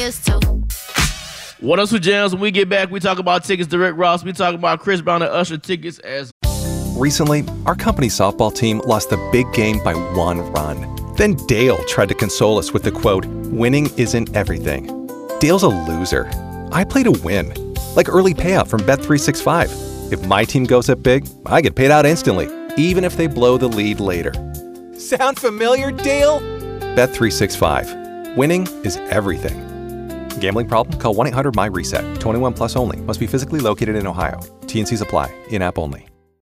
this too. What else with Jams? When we get back, we talk about tickets to Rick Ross. We talk about Chris Brown and Usher tickets as Recently, our company softball team lost the big game by 1 run. Then Dale tried to console us with the quote, "Winning isn't everything." Dale's a loser. I play to win. Like early payout from Bet365. If my team goes up big, I get paid out instantly, even if they blow the lead later. Sound familiar, Dale? Bet365. Winning is everything. Gambling problem? Call 1-800-MY-RESET. 21 plus only. Must be physically located in Ohio. T&Cs apply. In-app only.